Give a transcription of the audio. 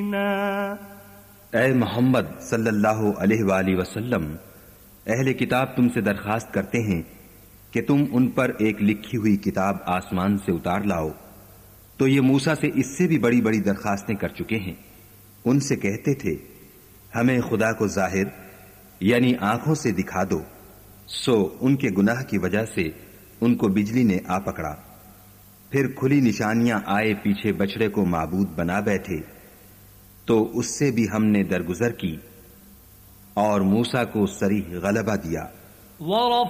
ऐ मोहम्मद सल्लल्लाहु अलैहि वसल्लम, अहले किताब तुमसे दरखास्त करते हैं कि तुम उन पर एक लिखी हुई किताब आसमान से उतार लाओ। तो ये मूसा से इससे भी बड़ी बड़ी दरखास्तें कर चुके हैं। उनसे कहते थे, हमें खुदा को जाहिर यानी आंखों से दिखा दो। सो उनके गुनाह की वजह से उनको बिजली ने आ पकड़ा। फिर खुली निशानियां आए पीछे बछड़े को माबूद बना बैठे, तो उससे भी हमने दरगुजर की और मूसा को सरीह गलबा दिया।